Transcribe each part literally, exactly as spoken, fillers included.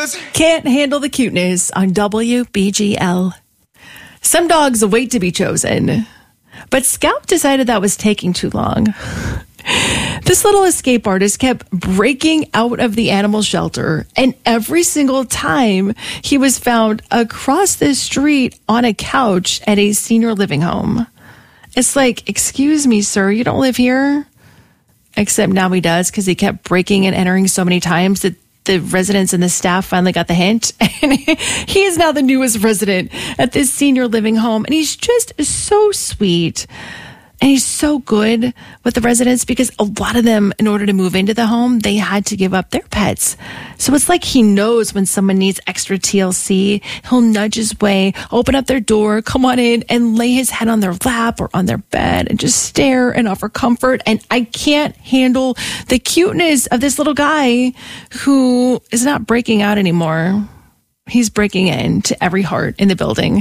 cuteness. Can't handle the cuteness on W B G L. Some dogs wait to be chosen, but Scout decided that was taking too long. This little escape artist kept breaking out of the animal shelter, and every single time he was found across the street on a couch at a senior living home. It's like, excuse me, sir, you don't live here? Except now he does, because he kept breaking and entering so many times that the residents and the staff finally got the hint. And he is now the newest resident at this senior living home. And he's just so sweet. And he's so good with the residents because a lot of them, in order to move into the home, they had to give up their pets. So it's like he knows when someone needs extra T L C, he'll nudge his way, open up their door, come on in, and lay his head on their lap or on their bed and just stare and offer comfort. And I can't handle the cuteness of this little guy who is not breaking out anymore. He's breaking into every heart in the building.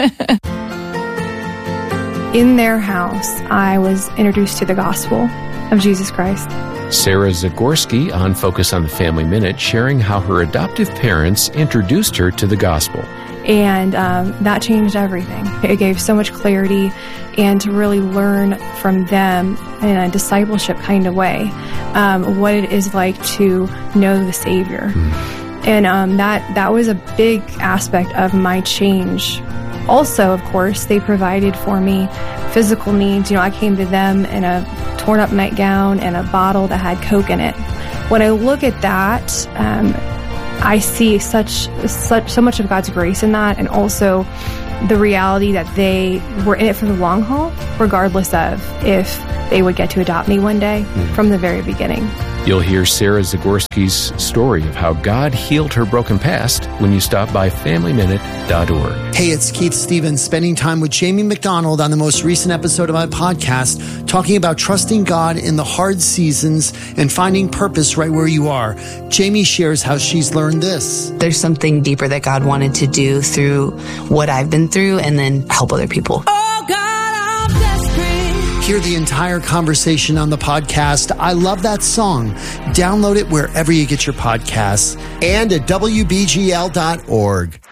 In their house, I was introduced to the gospel of Jesus Christ. Sarah Zagorski on Focus on the Family Minute, sharing how her adoptive parents introduced her to the gospel. And um, that changed everything. It gave so much clarity, and to really learn from them in a discipleship kind of way um, what it is like to know the Savior. Mm. And um, that, that was a big aspect of my change. Also, of course, they provided for me physical needs. You know, I came to them in a torn up nightgown and a bottle that had Coke in it. When I look at that, um, I see such, such, so much of God's grace in that, and also the reality that they were in it for the long haul, regardless of if they would get to adopt me one day mm. from the very beginning. You'll hear Sarah Zagorski's story of how God healed her broken past when you stop by family minute dot org. Hey, it's Keith Stevens spending time with Jamie McDonald on the most recent episode of my podcast, talking about trusting God in the hard seasons and finding purpose right where you are. Jamie shares how she's learned this. There's something deeper that God wanted to do through what I've been through and then help other people. Oh God, I'm desperate. Hear the entire conversation on the podcast. I love that song. Download it wherever you get your podcasts and at W B G L dot org.